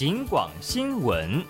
警广新闻。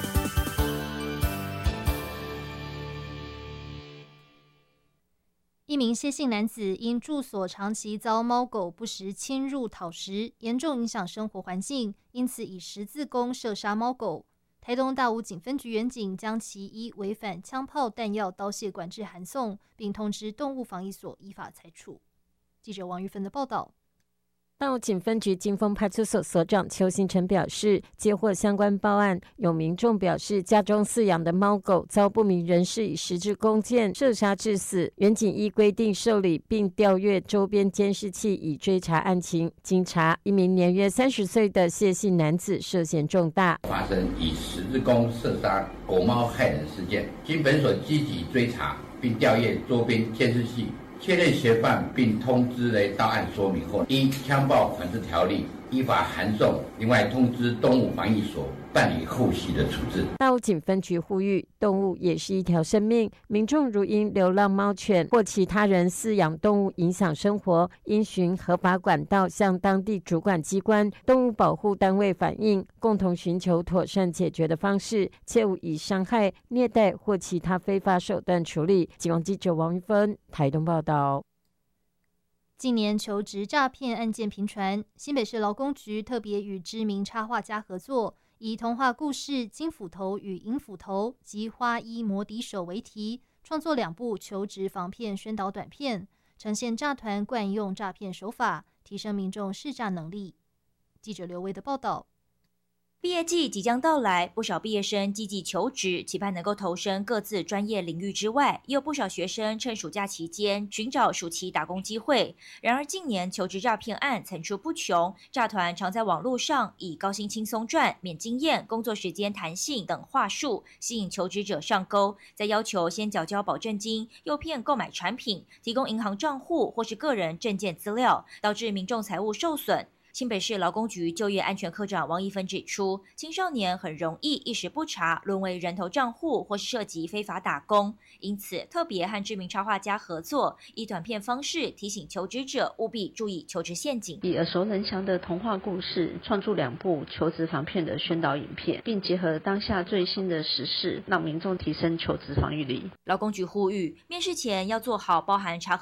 一名谢姓男子因住所长期遭猫狗不时侵入讨食，严重影响生活环境，因此以十字弓射杀猫狗。台东大武警分局员警将其依违反枪炮弹药刀械管制函送，并通知动物防疫所依法裁处。记者王玉芬的报道。 大武警分局金峰派出所所长邱新成表示，接获相关报案，有民众表示家中饲养的猫狗遭不明人士以十字弓箭射杀致死，员警依规定受理并调阅周边监视器以追查案情。经查，一名年约30岁的谢姓男子涉嫌重大， 发生以十字弓射杀狗猫害人事件，经本所积极追查并调阅周边监视器，确认嫌犯并通知到案说明后，依枪炮管制条例依法函送，另外通知动物防疫所办理后续的处置。 大武警分局呼吁，动物也是一条生命，民众如因流浪猫犬或其他人饲养动物影响生活，应循合法管道向当地主管机关、动物保护单位反映，共同寻求妥善解决的方式，切勿以伤害、虐待或其他非法手段处理。警广记者王玉芬台东报道。 近年求职诈骗案件频传，新北市劳工局特别与知名插画家合作，以童话故事《金斧头与银斧头》及《花衣魔笛手》为题，创作2部求职防骗宣导短片，呈现诈团惯用诈骗手法，提升民众识诈能力。记者刘威的报道。 毕业季即将到来，不少毕业生积极求职，期盼能够投身各自专业领域之外，也有不少学生趁暑假期间寻找暑期打工机会。然而近年求职诈骗案层出不穷，诈团常在网络上以高薪轻松赚、免经验、工作时间弹性等话术吸引求职者上钩，再要求先缴交保证金，诱骗购买产品，提供银行账户或是个人证件资料，导致民众财物受损。新北市劳工局就业安全科长王一芬指出，青少年很容易一时不察，沦为人头账户或是涉及非法打工，因此特别和知名插画家合作，以短片方式提醒求职者务必注意求职陷阱。 以耳熟能详的童话故事创作2部求职防骗的宣导影片，并结合当下最新的时事，让民众提升求职防御力。 劳工局呼吁，面试前要做好包含查核